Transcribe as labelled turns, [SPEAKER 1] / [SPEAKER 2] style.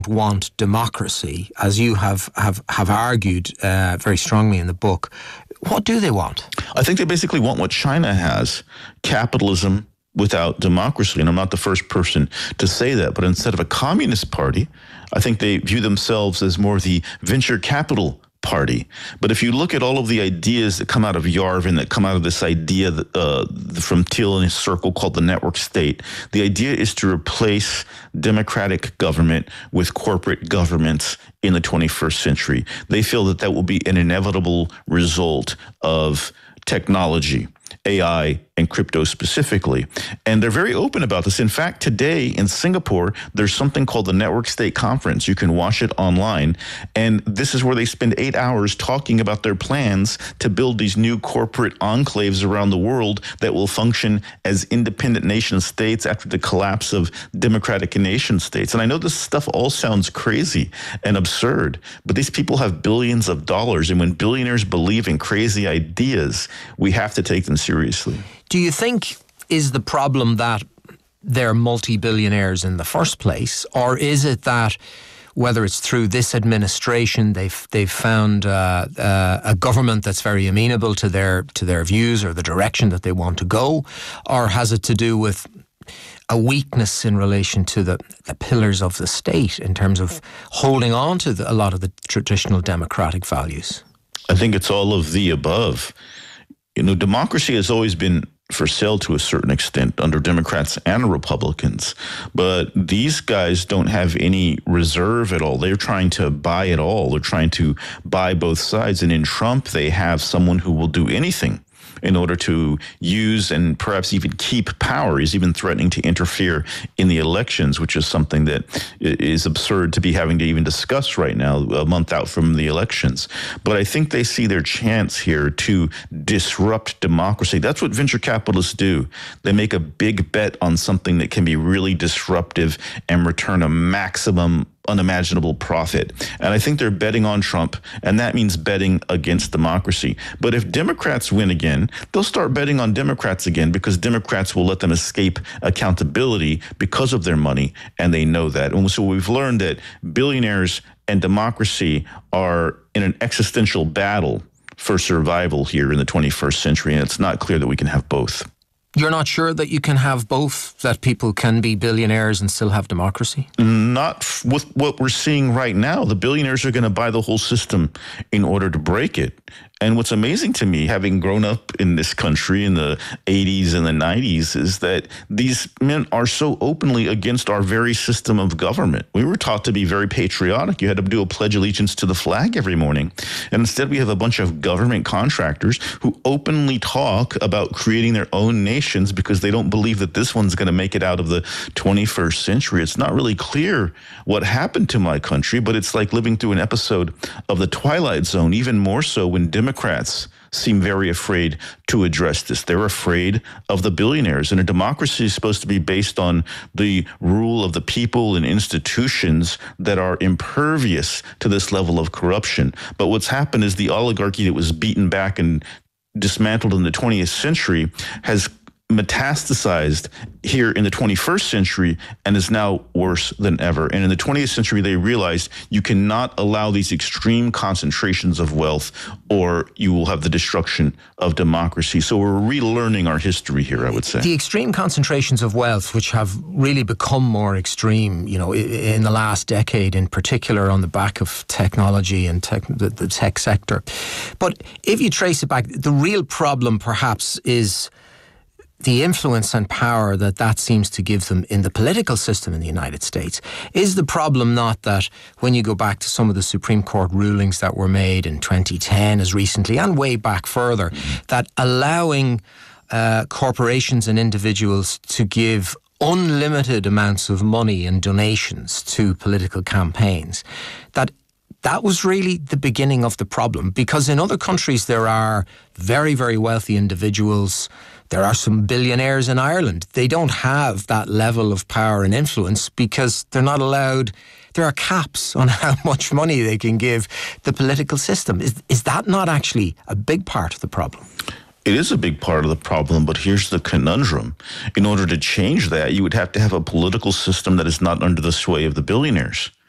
[SPEAKER 1] want democracy, as you have argued very strongly in the book. What do they want?
[SPEAKER 2] I think they basically want what China has, capitalism without democracy. And I'm not the first person to say that, but instead of a communist party, I think they view themselves as more the venture capital party. But if you look at all of the ideas that come out of Yarvin, that come out of this idea that, from Thiel and his circle called the network state, the idea is to replace democratic government with corporate governments in the 21st century. They feel that that will be an inevitable result of technology, AI, and crypto specifically. And they're very open about this. In fact, today in Singapore, there's something called the Network State Conference. You can watch it online. And this is where they spend 8 hours talking about their plans to build these new corporate enclaves around the world that will function as independent nation states after the collapse of democratic nation states. And I know this stuff all sounds crazy and absurd, but these people have billions of dollars. And when billionaires believe in crazy ideas, we have to take them seriously.
[SPEAKER 1] Do you think is the problem that they're multi-billionaires in the first place, or is it that whether it's through this administration they've found a government that's very amenable to their views or the direction that they want to go, or has it to do with a weakness in relation to the pillars of the state in terms of holding on to a lot of the traditional democratic values?
[SPEAKER 2] I think it's all of the above. You know, democracy has always been for sale to a certain extent under Democrats and Republicans. But these guys don't have any reserve at all. They're trying to buy it all. They're trying to buy both sides. And in Trump, they have someone who will do anything in order to use and perhaps even keep power. He's even threatening to interfere in the elections, which is something that is absurd to be having to even discuss right now, a month out from the elections. But I think they see their chance here to disrupt democracy. That's what venture capitalists do. They make a big bet on something that can be really disruptive and return a maximum unimaginable profit. And I think they're betting on Trump, and that means betting against democracy. But if Democrats win again, they'll start betting on Democrats again, because Democrats will let them escape accountability because of their money, and they know that. And so we've learned that billionaires and democracy are in an existential battle for survival here in the 21st century, and it's not clear that we can have both.
[SPEAKER 1] You're not sure that you can have both, that people can be billionaires and still have democracy?
[SPEAKER 2] Not with what we're seeing right now. The billionaires are going to buy the whole system in order to break it. And what's amazing to me, having grown up in this country in the 80s and the 90s, is that these men are so openly against our very system of government. We were taught to be very patriotic. You had to do a pledge allegiance to the flag every morning. And instead, we have a bunch of government contractors who openly talk about creating their own nations because they don't believe that this one's going to make it out of the 21st century. It's not really clear what happened to my country, but it's like living through an episode of The Twilight Zone, even more so when Democrats seem very afraid to address this. They're afraid of the billionaires. And a democracy is supposed to be based on the rule of the people and institutions that are impervious to this level of corruption. But what's happened is the oligarchy that was beaten back and dismantled in the 20th century has metastasized here in the 21st century and is now worse than ever. And in the 20th century, they realized you cannot allow these extreme concentrations of wealth or you will have the destruction of democracy. So we're relearning our history here, I would say.
[SPEAKER 1] The extreme concentrations of wealth, which have really become more extreme, you know, in the last decade, in particular on the back of technology and the tech sector. But if you trace it back, the real problem perhaps is the influence and power that seems to give them in the political system in the United States. Is the problem not that when you go back to some of the Supreme Court rulings that were made in 2010 as recently and way back further, that allowing corporations and individuals to give unlimited amounts of money and donations to political campaigns, that was really the beginning of the problem? Because in other countries there are very, very wealthy individuals. There are some billionaires in Ireland. They don't have that level of power and influence because they're not allowed. There are caps on how much money they can give the political system. Is that not actually a big part of the problem?
[SPEAKER 2] It is a big part of the problem, but here's the conundrum. In order to change that, you would have to have a political system that is not under the sway of the billionaires.